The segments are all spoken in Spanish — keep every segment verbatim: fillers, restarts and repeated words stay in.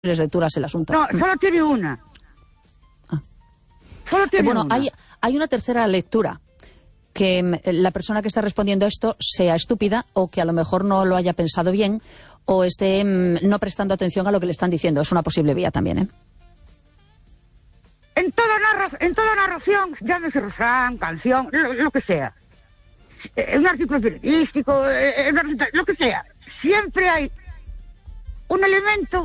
lecturas el asunto. No, solo tiene una. Ah. Solo tiene eh, bueno, una. Hay, hay una tercera lectura. Que mm, la persona que está respondiendo a esto sea estúpida o que a lo mejor no lo haya pensado bien o esté mm, no prestando atención a lo que le están diciendo. Es una posible vía también, ¿eh? En toda, narra en toda narración, llámese refrán, canción, lo, lo que sea. Eh, un artículo periodístico, eh, una receta, lo que sea. Siempre hay un elemento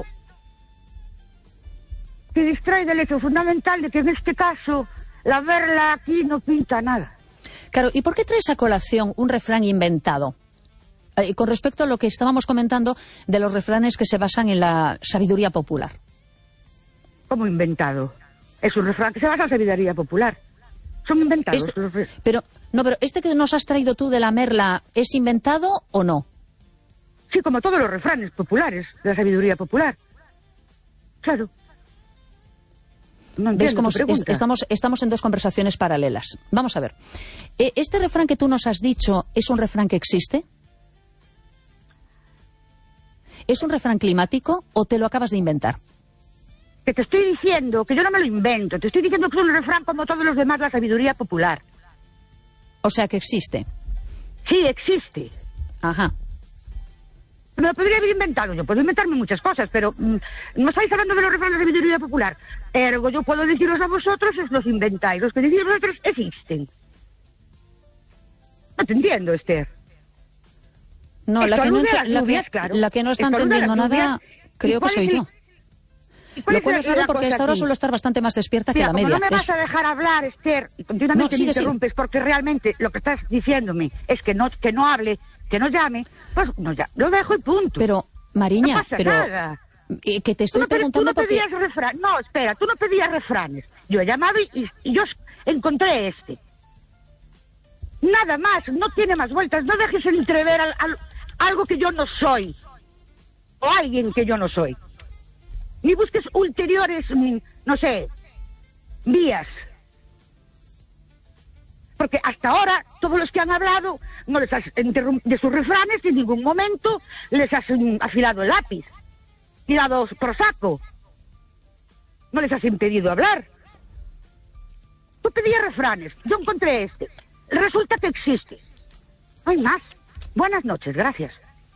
que distrae del hecho fundamental de que en este caso la verla aquí no pinta nada. Claro, ¿y por qué traes a colación un refrán inventado? Eh, con respecto a lo que estábamos comentando de los refranes que se basan en la sabiduría popular. ¿Cómo inventado? Es un refrán que se basa en sabiduría popular. Son inventados. Este, los... pero, no, pero este que nos has traído tú de la Merla, ¿es inventado o no? Sí, como todos los refranes populares de la sabiduría popular. Claro. No ¿Ves cómo es, estamos, estamos en dos conversaciones paralelas? Vamos a ver. ¿Este refrán que tú nos has dicho es un refrán que existe? ¿Es un refrán climático o te lo acabas de inventar? Que te estoy diciendo que yo no me lo invento. Te estoy diciendo que es un refrán como todos los demás de la sabiduría popular. O sea, que existe. Sí, existe. Ajá. Me lo podría haber inventado. Yo puedo inventarme muchas cosas, pero mmm, no estáis hablando de los refranes de la sabiduría popular. Ergo, yo puedo deciros a vosotros, os los inventáis. Los que decís vosotros existen. No te entiendo, Esther. No, la que no, la, lluvias, que, claro. la que no está entendiendo nada, creo que soy yo. Lo cual es raro porque a esta hora suelo estar bastante más despierta Mira, que la media. Como no me vas es... a dejar hablar, Esther, y continuamente no, sigue, me interrumpes, sigue. Porque realmente lo que estás diciéndome es que no, que no hable, que no llame, pues no, ya, lo dejo y punto. Pero, Mariña, no pasa pero... nada. Eh, que te estoy tú no, preguntando tú no porque... pedías refranes. No, espera, tú no pedías refranes. Yo he llamado y, y, y yo encontré este. Nada más, no tiene más vueltas. No dejes entrever al, al, algo que yo no soy. O alguien que yo no soy. Ni busques ulteriores, no sé, vías. Porque hasta ahora, todos los que han hablado, no les has de sus refranes, en ningún momento les has afilado el lápiz, tirado por saco. No les has impedido hablar. Tú pedías refranes, yo encontré este. Resulta que existe. No hay más. Buenas noches, gracias.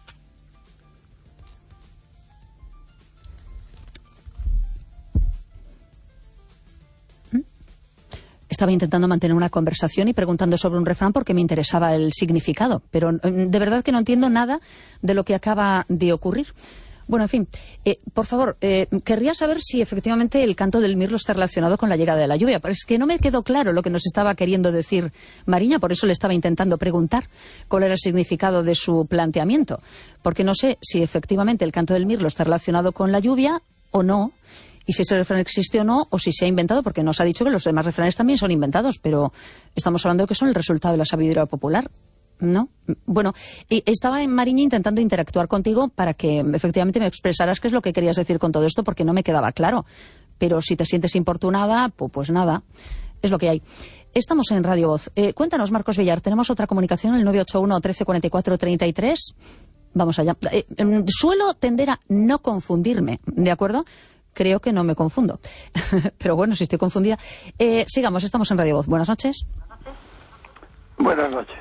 Estaba intentando mantener una conversación y preguntando sobre un refrán porque me interesaba el significado, pero de verdad que no entiendo nada de lo que acaba de ocurrir. Bueno, en fin, eh, por favor, eh, querría saber si efectivamente el canto del mirlo está relacionado con la llegada de la lluvia, pero es que no me quedó claro lo que nos estaba queriendo decir Mariña, por eso le estaba intentando preguntar cuál era el significado de su planteamiento, porque no sé si efectivamente el canto del mirlo está relacionado con la lluvia o no, y si ese refrán existe o no, o si se ha inventado, porque nos ha dicho que los demás refranes también son inventados, pero estamos hablando de que son el resultado de la sabiduría popular, ¿no? Bueno, y estaba en Mariña intentando interactuar contigo para que efectivamente me expresaras qué es lo que querías decir con todo esto, porque no me quedaba claro. Pero si te sientes importunada, pues, pues nada, es lo que hay. Estamos en Radio Voz. Eh, cuéntanos, Marcos Villar, tenemos otra comunicación, el nueve ocho uno, trece cuarenta y cuatro, treinta y tres. Vamos allá. Eh, suelo tender a no confundirme, ¿de acuerdo? Creo que no me confundo. Pero bueno, si estoy confundida. Eh, sigamos, estamos en Radio Voz. Buenas noches. Buenas noches.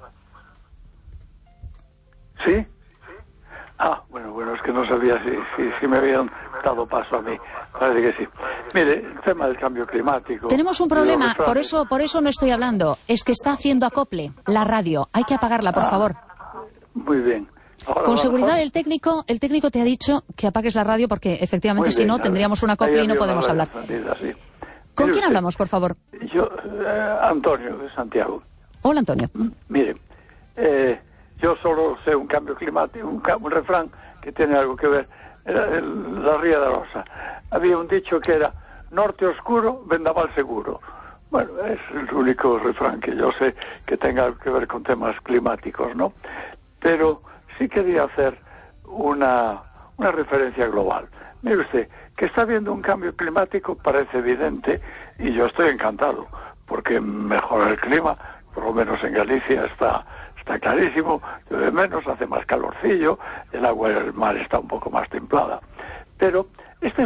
¿Sí? Ah, bueno, bueno, es que no sabía si, si, si me habían dado paso a mí. Parece que sí. Mire, el tema del cambio climático... Tenemos un problema, por eso, por eso no estoy hablando. Es que está haciendo acople la radio. Hay que apagarla, por ah, favor. Muy bien. Ahora, Con seguridad el técnico el técnico te ha dicho que apagues la radio porque efectivamente bien, si no tendríamos una copia y no podemos hablar. Salida, sí. ¿Con Mire quién usted, hablamos, por favor? Yo, eh, Antonio, de Santiago. Hola, Antonio. Mire, eh, yo solo sé un cambio climático, un, un refrán que tiene algo que ver. Era el, la Ría de Rosa. Había un dicho que era norte oscuro, vendaval seguro. Bueno, es el único refrán que yo sé que tenga algo que ver con temas climáticos, ¿no? Pero sí quería hacer una, una referencia global. Mire usted, que está habiendo un cambio climático parece evidente y yo estoy encantado porque mejora el clima, por lo menos en Galicia está, está clarísimo, llueve menos, hace más calorcillo, el agua del mar está un poco más templada. Pero